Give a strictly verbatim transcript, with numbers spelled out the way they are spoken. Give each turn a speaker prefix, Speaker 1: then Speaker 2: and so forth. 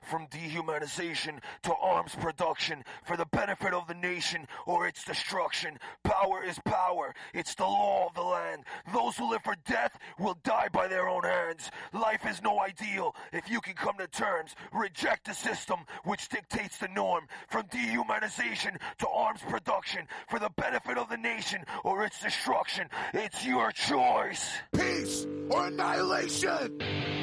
Speaker 1: from dehumanization to arms production for the benefit of the nation or its destruction. Power is power. It's the law of the land. Those who live for death will die by their own hands. Life is no ideal if you can come to terms. Reject the system which dictates the norm. From dehumanization to arms production for the benefit of the nation or its destruction. It's your choice.
Speaker 2: Peace or annihilation!